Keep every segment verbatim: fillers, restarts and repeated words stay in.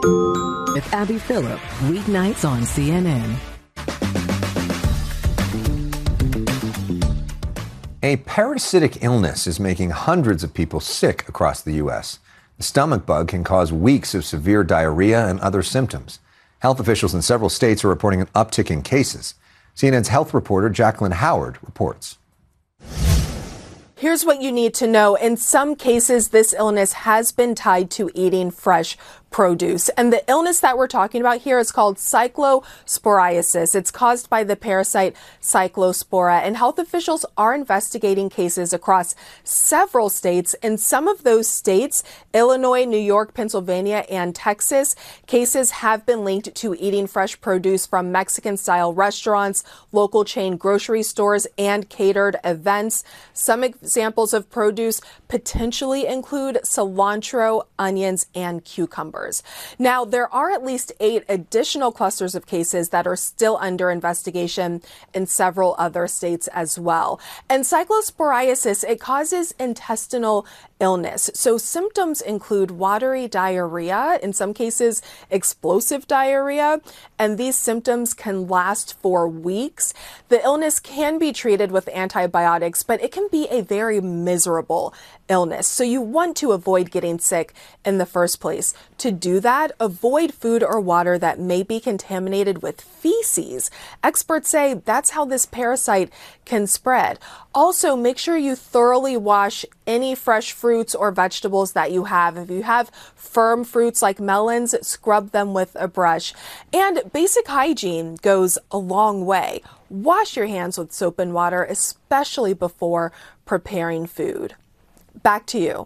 With Abby Phillip, weeknights on C N N. A parasitic illness is making hundreds of people sick across the U S. The stomach bug can cause weeks of severe diarrhea and other symptoms. Health officials in several states are reporting an uptick in cases. C N N's health reporter Jacqueline Howard reports. Here's what you need to know. In some cases, this illness has been tied to eating fresh produce. And the illness that we're talking about here is called cyclosporiasis. It's caused by the parasite Cyclospora, and health officials are investigating cases across several states. In some of those states, Illinois, New York, Pennsylvania, and Texas, cases have been linked to eating fresh produce from Mexican-style restaurants, local chain grocery stores, and catered events. Some examples of produce potentially include cilantro, onions, and cucumbers. Now, there are at least eight additional clusters of cases that are still under investigation in several other states as well. And cyclosporiasis, it causes intestinal illness. So symptoms include watery diarrhea, in some cases explosive diarrhea, and these symptoms can last for weeks. The illness can be treated with antibiotics, but it can be a very miserable illness. So you want to avoid getting sick in the first place. To do that, avoid food or water that may be contaminated with feces. Experts say that's how this parasite can spread. Also, make sure you thoroughly wash any fresh fruits or vegetables that you have. If you have firm fruits like melons, scrub them with a brush. And basic hygiene goes a long way. Wash your hands with soap and water, especially before preparing food. Back to you.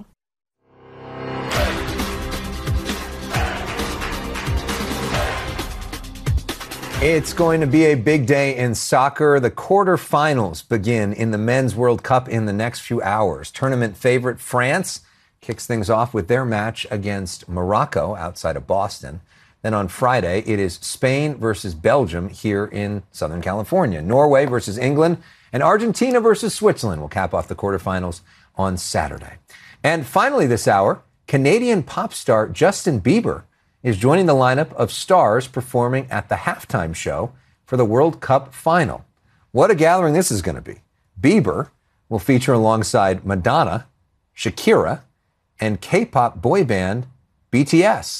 It's going to be a big day in soccer. The quarterfinals begin in the Men's World Cup in the next few hours. Tournament favorite France kicks things off with their match against Morocco outside of Boston. Then on Friday, it is Spain versus Belgium here in Southern California. Norway versus England, and Argentina versus Switzerland will cap off the quarterfinals on Saturday. And finally this hour, Canadian pop star Justin Bieber is joining the lineup of stars performing at the halftime show for the World Cup final. What a gathering this is going to be. Bieber will feature alongside Madonna, Shakira, and K-pop boy band B T S.